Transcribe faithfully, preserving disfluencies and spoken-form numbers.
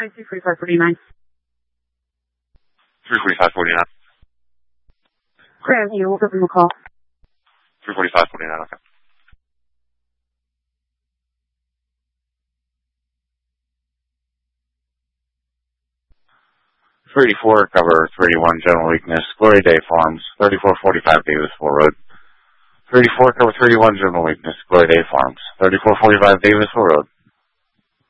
two forty-five forty-nine. three forty-five forty-nine. Graham, you will give him a call. three forty-five forty-nine, okay. three eighty-four, cover three eighty-one, general weakness, Glory Day Farms, thirty-four forty-five Davisville Road. three eighty-four, cover three eighty-one, general weakness, Glory Day Farms, thirty-four forty-five Davisville Road.